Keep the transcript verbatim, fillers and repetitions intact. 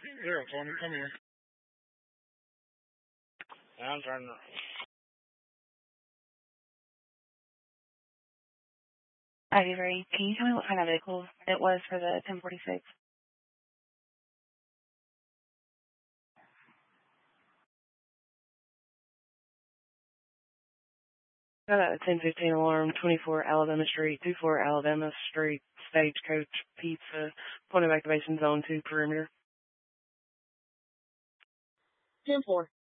Here, Tony, come here. I'm trying to. Ivy Ray, can you tell me what kind of vehicle it was for the ten forty-six? Got a ten fifteen alarm, twenty-four Alabama Street, twenty-four Alabama Street, Stagecoach Pizza, point of activation zone two perimeter. ten four.